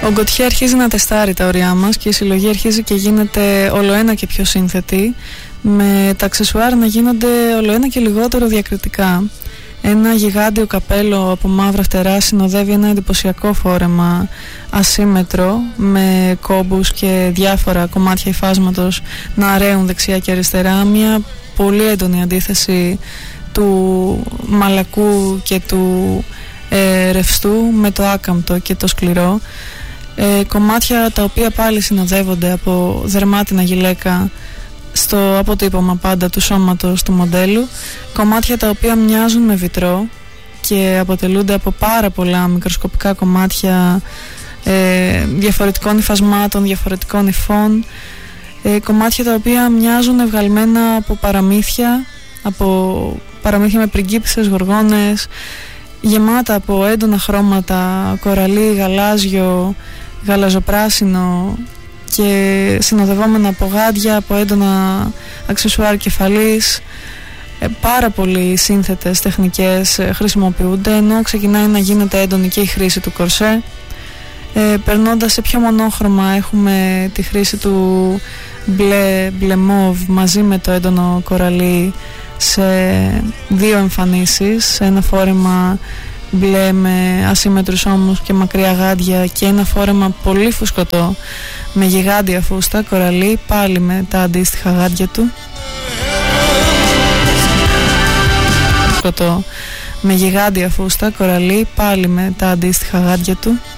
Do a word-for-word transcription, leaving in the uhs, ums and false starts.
Ο Γκοτιέ αρχίζει να τεστάρει τα ωριά μας και η συλλογή αρχίζει και γίνεται ολοένα και πιο σύνθετη, με τα αξεσουάρ να γίνονται ολοένα και λιγότερο διακριτικά. Ένα γιγάντιο καπέλο από μαύρα φτερά συνοδεύει ένα εντυπωσιακό φόρεμα ασύμετρο, με κόμπους και διάφορα κομμάτια υφάσματος να αραίουν δεξιά και αριστερά. Μια πολύ έντονη αντίθεση του μαλακού και του ε, ρευστού με το άκαμπτο και το σκληρό. Ε, κομμάτια τα οποία πάλι συνοδεύονται από δερμάτινα γυλαίκα στο αποτύπωμα πάντα του σώματος του μοντέλου, κομμάτια τα οποία μοιάζουν με βιτρό και αποτελούνται από πάρα πολλά μικροσκοπικά κομμάτια ε, διαφορετικών υφασμάτων, διαφορετικών υφών, ε, κομμάτια τα οποία μοιάζουν ευγαλμένα από παραμύθια, από παραμύθια με πριγκίπισσες, γοργόνες, γεμάτα από έντονα χρώματα, κοραλί, γαλάζιο, γαλαζοπράσινο και συνοδευόμενα από γάντια, από έντονα αξεσουάρ κεφαλής. ε, Πάρα πολύ σύνθετες τεχνικές ε, χρησιμοποιούνται, ενώ ξεκινάει να γίνεται έντονη και η χρήση του κορσέ. ε, Περνώντας σε πιο μονόχρωμα έχουμε τη χρήση του μπλε, μπλε μόβ μαζί με το έντονο κοραλί σε δύο εμφανίσεις, σε ένα φόρεμα μπλε με ασύμμετρους ώμους και μακριά γάντια και ένα φόρεμα πολύ φουσκωτό με γιγάντια φούστα, κοραλί, πάλι με τα αντίστοιχα γάντια του. Φουσκωτό με γιγάντια φούστα, κοραλί, πάλι με τα αντίστοιχα γάντια του.